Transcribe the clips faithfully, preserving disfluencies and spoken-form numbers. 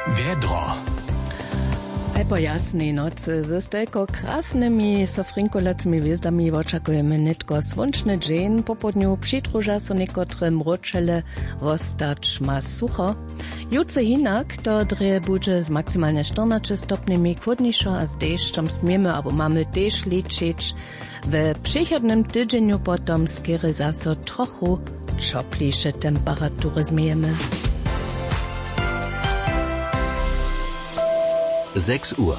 Wiedro. Aj po jasnej nocy ze stelko krasnymi sofrinkolacmi hviezdami očakujeme netko slnčný dzień. Popodniu přitruža so niekotre mročele ostać ma sucho. Jutce hinak to dre bude z maksymalnie czternaście stopnymi chłodniejszo a z deszczem smiemy albo mamy też liczyć. W przychodnym tydzieniu potom skiery zaso trochu czoplisze temperatury zmiemy. sechs Uhr.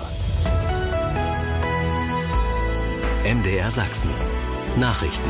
M D R Sachsen. Nachrichten.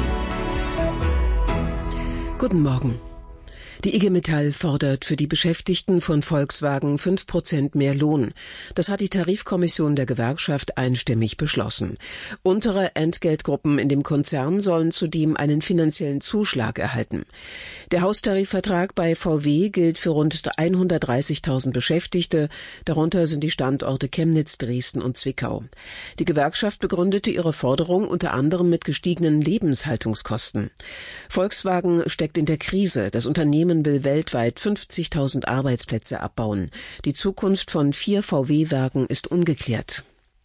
Guten Morgen. Die I G Metall fordert für die Beschäftigten von Volkswagen fünf Prozent mehr Lohn. Das hat die Tarifkommission der Gewerkschaft einstimmig beschlossen. Untere Entgeltgruppen in dem Konzern sollen zudem einen finanziellen Zuschlag erhalten. Der Haustarifvertrag bei V W gilt für rund hundertdreißigtausend Beschäftigte. Darunter sind die Standorte Chemnitz, Dresden und Zwickau. Die Gewerkschaft begründete ihre Forderung unter anderem mit gestiegenen Lebenshaltungskosten. Volkswagen steckt in der Krise. Das Unternehmen will weltweit fünfzigtausend Arbeitsplätze abbauen. Die Zukunft von vier V W-Werken ist ungeklärt.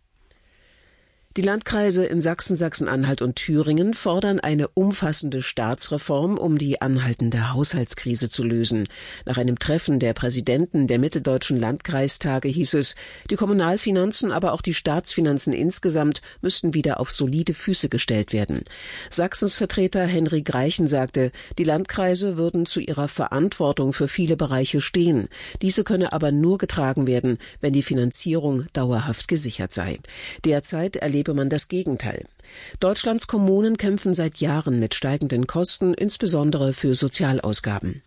Die Landkreise in Sachsen, Sachsen-Anhalt und Thüringen fordern eine umfassende Staatsreform, um die anhaltende Haushaltskrise zu lösen. Nach einem Treffen der Präsidenten der mitteldeutschen Landkreistage hieß es, die Kommunalfinanzen, aber auch die Staatsfinanzen insgesamt müssten wieder auf solide Füße gestellt werden. Sachsens Vertreter Henry Greichen sagte, die Landkreise würden zu ihrer Verantwortung für viele Bereiche stehen. Diese könne aber nur getragen werden, wenn die Finanzierung dauerhaft gesichert sei. Derzeit erlebe man das Gegenteil. Deutschlands Kommunen kämpfen seit Jahren mit steigenden Kosten, insbesondere für Sozialausgaben.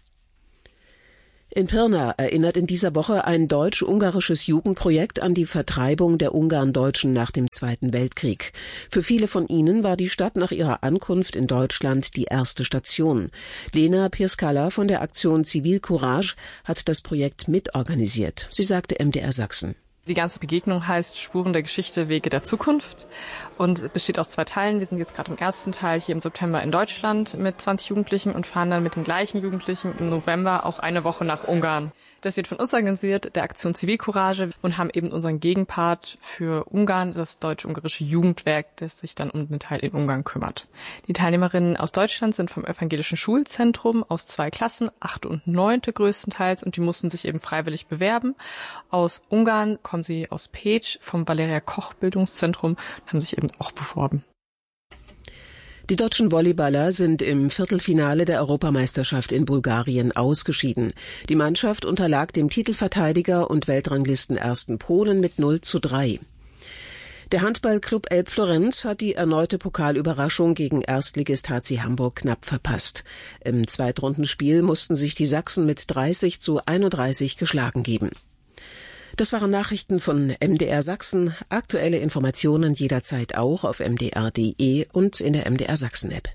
In Pirna erinnert in dieser Woche ein deutsch-ungarisches Jugendprojekt an die Vertreibung der Ungarn-Deutschen nach dem Zweiten Weltkrieg. Für viele von ihnen war die Stadt nach ihrer Ankunft in Deutschland die erste Station. Lena Pirskala von der Aktion Zivilcourage hat das Projekt mitorganisiert. Sie sagte M D R Sachsen. Die ganze Begegnung heißt Spuren der Geschichte, Wege der Zukunft und besteht aus zwei Teilen. Wir sind jetzt gerade im ersten Teil hier im September in Deutschland mit zwanzig Jugendlichen und fahren dann mit den gleichen Jugendlichen im November auch eine Woche nach Ungarn. Das wird von uns organisiert, der Aktion Zivilcourage, und haben eben unseren Gegenpart für Ungarn, das deutsch-ungarische Jugendwerk, das sich dann um den Teil in Ungarn kümmert. Die Teilnehmerinnen aus Deutschland sind vom Evangelischen Schulzentrum aus zwei Klassen, achte und neunte größtenteils, und die mussten sich eben freiwillig bewerben. Aus Ungarn kommen sie aus Pécs vom Valeria Koch Bildungszentrum und haben sich eben auch beworben. Die deutschen Volleyballer sind im Viertelfinale der Europameisterschaft in Bulgarien ausgeschieden. Die Mannschaft unterlag dem Titelverteidiger und Weltranglistenersten Polen mit null zu drei. Der Handballclub Elbflorenz hat die erneute Pokalüberraschung gegen Erstligist H C Hamburg knapp verpasst. Im Zweitrundenspiel mussten sich die Sachsen mit dreißig zu einunddreißig geschlagen geben. Das waren Nachrichten von M D R Sachsen. Aktuelle Informationen jederzeit auch auf m d r punkt d e und in der M D R Sachsen App.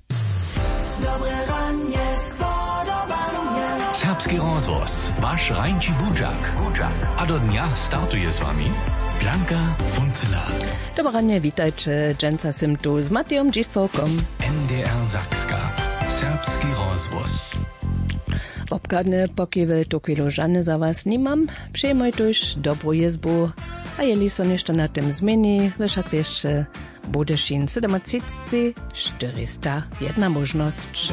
Serbski rozhlas, váš Rajnči Budžak. A do dňa startuje s vami Blanka Funzela. Dobranie, witajcie, Jenca Simtu z Matejom Dziswokom. M D R Sakska. Serbski rozhlas. Obkadne pokiwy to chwilu żadne za was nie mam. Przejmujtuś dobrą jezbu, a jeli so nieszto na tym zmieni, wyszak jeszcze Budešin siedemtisíc čtyři sta jedna možnosť.